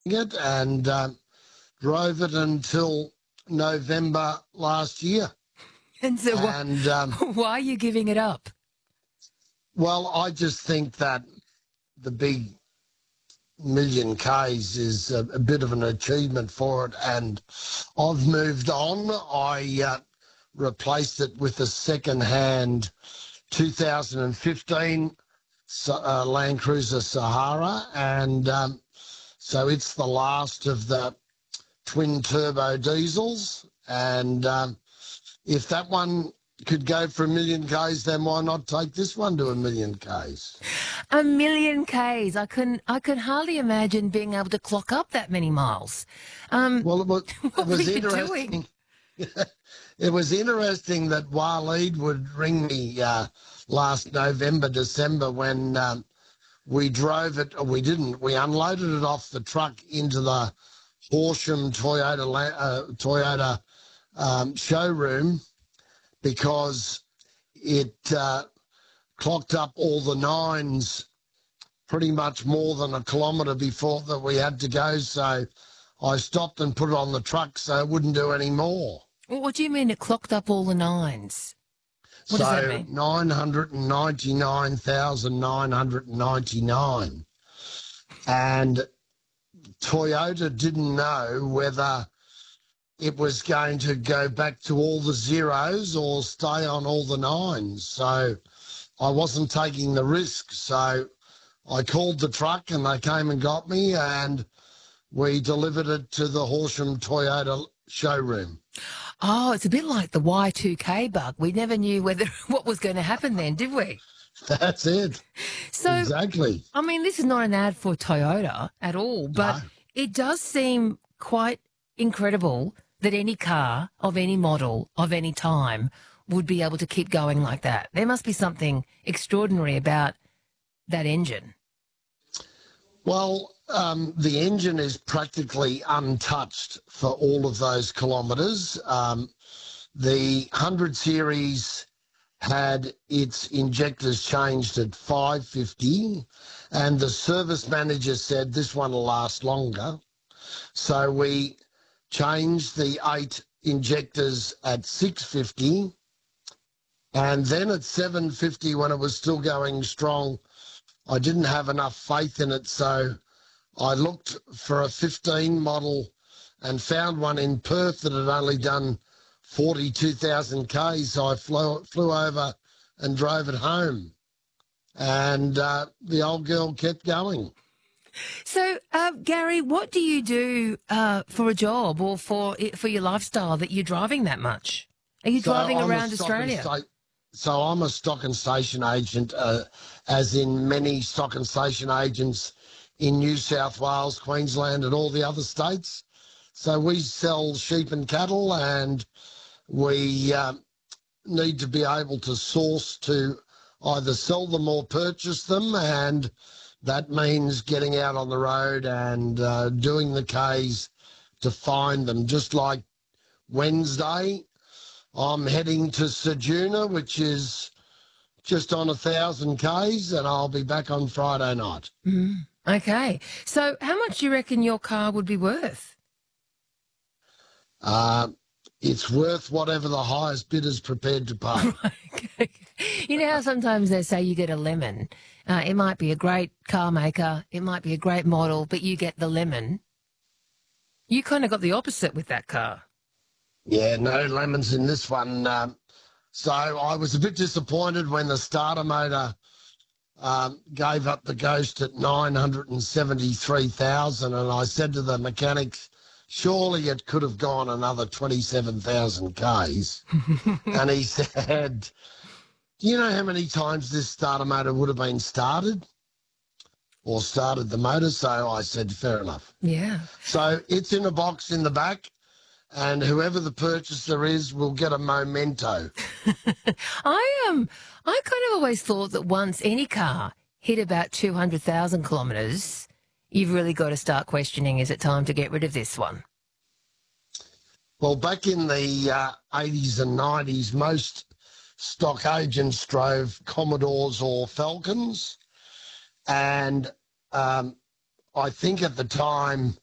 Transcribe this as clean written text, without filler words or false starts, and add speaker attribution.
Speaker 1: it and drove it until November last year.
Speaker 2: And so
Speaker 1: And,
Speaker 2: why are you giving it up?
Speaker 1: well, I just think that the big million Ks is a bit of an achievement for it, and I've moved on. I replaced it with a second-hand 2015 Land Cruiser Sahara, and so it's the last of the twin-turbo diesels, and if that one could go for 1,000,000 Ks, then why not take this one to 1,000,000 Ks?
Speaker 2: 1,000,000 Ks. I can hardly imagine being able to clock up that many miles.
Speaker 1: Well,
Speaker 2: What
Speaker 1: it
Speaker 2: were
Speaker 1: was
Speaker 2: you
Speaker 1: interesting.
Speaker 2: doing?
Speaker 1: It was interesting that Waleed would ring me last November, December when we drove it. Or we didn't. We unloaded it off the truck into the Horsham Toyota showroom because it clocked up all the nines pretty much more than a kilometre before that we had to go. So I stopped and put it on the truck so it wouldn't do any more.
Speaker 2: What do you mean it clocked up all the nines? What does that
Speaker 1: So
Speaker 2: mean?
Speaker 1: 999,999. And Toyota didn't know whether it was going to go back to all the zeros or stay on all the nines. So I wasn't taking the risk. So I called the truck and they came and got me and we delivered it to the Horsham Toyota showroom.
Speaker 2: Oh, it's a bit like the Y2K bug. We never knew what was going to happen then, did we?
Speaker 1: That's it.
Speaker 2: So,
Speaker 1: Exactly.
Speaker 2: I mean, this is not an ad for Toyota at all, but
Speaker 1: No.
Speaker 2: it does seem quite incredible that any car of any model of any time would be able to keep going like that. There must be something extraordinary about that engine.
Speaker 1: Well, the engine is practically untouched for all of those kilometres. The 100 series had its injectors changed at 550 and the service manager said this one will last longer. So we changed the 8 injectors at 650 and then at 750 when it was still going strong, I didn't have enough faith in it, so I looked for a 15 model and found one in Perth that had only done 42,000 Ks, so I flew over and drove it home. And the old girl kept going.
Speaker 2: So, Gary, what do you do for a job or for your lifestyle that you're driving that much? Are you driving around Australia?
Speaker 1: So I'm a stock and station agent, as in many stock and station agents in New South Wales, Queensland and all the other states. So we sell sheep and cattle and we need to be able to source to either sell them or purchase them, and that means getting out on the road and doing the Ks to find them. Just like Wednesday, I'm heading to Ceduna, which is just on 1,000 Ks, and I'll be back on Friday night.
Speaker 2: Okay. So how much do you reckon your car would be worth?
Speaker 1: It's worth whatever the highest bidder's prepared to pay.
Speaker 2: Okay. You know how sometimes they say you get a lemon. It might be a great car maker, it might be a great model, but you get the lemon. You kind of got the opposite with that car.
Speaker 1: Yeah, no lemons in this one. So I was a bit disappointed when the starter motor gave up the ghost at 973,000, and I said to the mechanics, surely it could have gone another 27,000 Ks. And he said, do you know how many times this starter motor would have been started or started the motor? So I said, fair enough.
Speaker 2: Yeah.
Speaker 1: So it's in a box in the back, and whoever the purchaser is will get a memento.
Speaker 2: I kind of always thought that once any car hit about 200,000 kilometres, you've really got to start questioning, is it time to get rid of this one?
Speaker 1: Well, back in the 80s and 90s, most stock agents drove Commodores or Falcons, and I think at the time